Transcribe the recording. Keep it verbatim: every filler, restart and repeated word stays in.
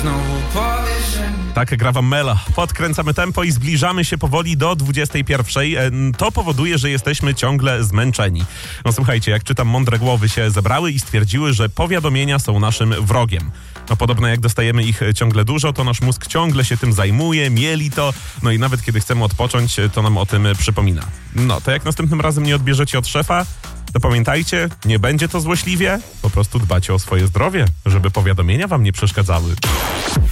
znowu powiesz, że... Tak gra wam Mela. Podkręcamy tempo i zbliżamy się powoli do dwudziestej pierwszej. To powoduje, że jesteśmy ciągle zmęczeni. No słuchajcie, jak czytam, mądre głowy się zebrały i stwierdziły, że powiadomienia są naszym wrogiem. No podobno jak dostajemy ich ciągle dużo, to nasz mózg ciągle się tym zajmuje, mieli to, no i nawet kiedy chcemy odpocząć, to nam o tym przypomina. No to jak następnym razem nie odbierzecie od szefa, to pamiętajcie, nie będzie to złośliwie, po prostu dbacie o swoje zdrowie, żeby powiadomienia wam nie przeszkadzały.